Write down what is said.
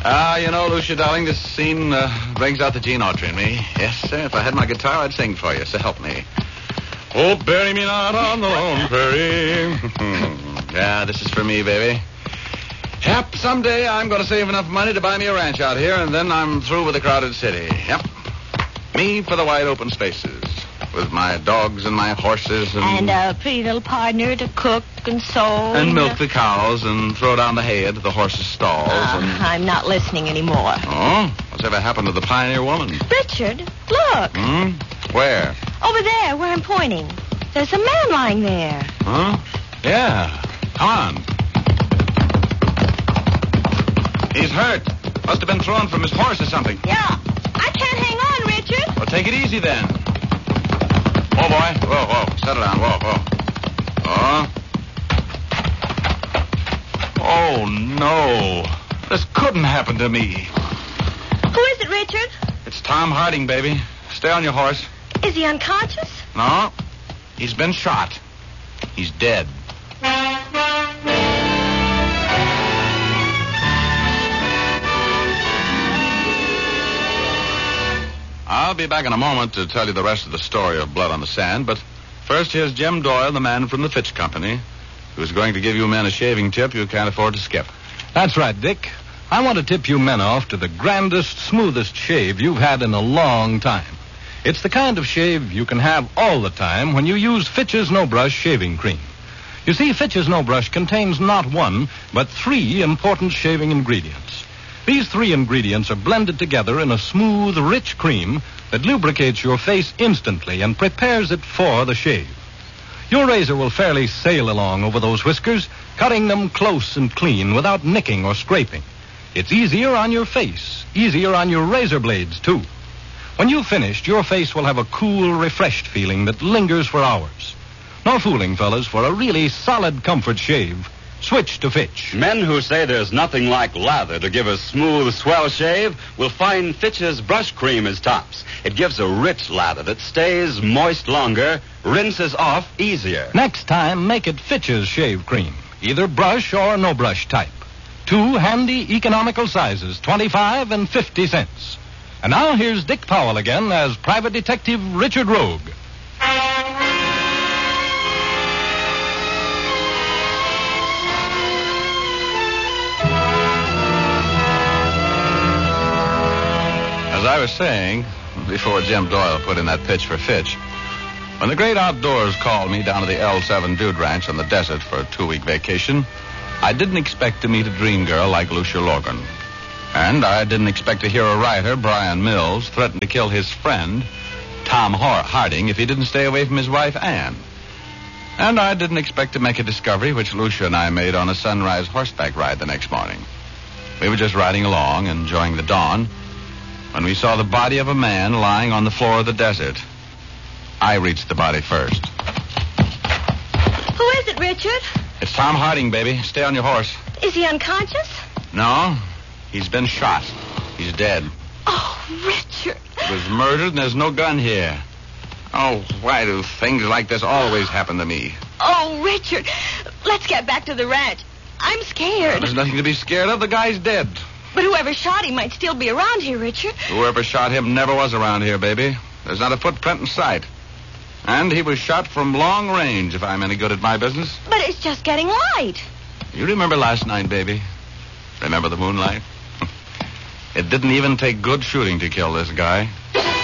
Lucia, darling, this scene brings out the Gene Autry in me. Yes, sir. If I had my guitar, I'd sing for you, so help me. Oh, bury me not on the lone prairie. Yeah, this is for me, baby. Yep, someday I'm going to save enough money to buy me a ranch out here, and then I'm through with the crowded city. Yep. Me for the wide open spaces, with my dogs and my horses and a pretty little partner to cook and sew. And milk the cows and throw down the hay into the horses' stalls. I'm not listening anymore. Oh? What's ever happened to the pioneer woman? Richard, look. Where? Over there, where I'm pointing. There's a man lying there. Huh? Yeah. Come on. He's hurt. Must have been thrown from his horse or something. Yeah. I can't hang on, Richard. Well, take it easy then. Whoa, boy. Whoa. Settle down. Whoa. Oh. Oh, no. This couldn't happen to me. Who is it, Richard? It's Tom Harding, baby. Stay on your horse. Is he unconscious? No. He's been shot. He's dead. I'll be back in a moment to tell you the rest of the story of Blood on the Sand, but first here's Jim Doyle, the man from the Fitch Company, who's going to give you men a shaving tip you can't afford to skip. That's right, Dick. I want to tip you men off to the grandest, smoothest shave you've had in a long time. It's the kind of shave you can have all the time when you use Fitch's No Brush shaving cream. You see, Fitch's No Brush contains not one, but 3 important shaving ingredients. These 3 ingredients are blended together in a smooth, rich cream that lubricates your face instantly and prepares it for the shave. Your razor will fairly sail along over those whiskers, cutting them close and clean without nicking or scraping. It's easier on your face, easier on your razor blades, too. When you've finished, your face will have a cool, refreshed feeling that lingers for hours. No fooling, fellas. For a really solid comfort shave, switch to Fitch. Men who say there's nothing like lather to give a smooth, swell shave will find Fitch's brush cream is tops. It gives a rich lather that stays moist longer, rinses off easier. Next time, make it Fitch's shave cream, either brush or no brush type. 2 handy, economical sizes, 25 and 50 cents. And now here's Dick Powell again as Private Detective Richard Rogue. As I was saying, before Jim Doyle put in that pitch for Fitch, when the great outdoors called me down to the L7 Dude Ranch on the desert for a 2-week vacation, I didn't expect to meet a dream girl like Lucia Logan. And I didn't expect to hear a writer, Brian Mills, threaten to kill his friend, Tom Harding, if he didn't stay away from his wife, Anne. And I didn't expect to make a discovery which Lucia and I made on a sunrise horseback ride the next morning. We were just riding along, enjoying the dawn, when we saw the body of a man lying on the floor of the desert. I reached the body first. Who is it, Richard? It's Tom Harding, baby. Stay on your horse. Is he unconscious? No. He's been shot. He's dead. Oh, Richard. He was murdered and there's no gun here. Oh, why do things like this always happen to me? Oh, Richard. Let's get back to the ranch. I'm scared. There's nothing to be scared of. The guy's dead. But whoever shot him might still be around here, Richard. Whoever shot him never was around here, baby. There's not a footprint in sight. And he was shot from long range, if I'm any good at my business. But it's just getting light. You remember last night, baby? Remember the moonlight? It didn't even take good shooting to kill this guy.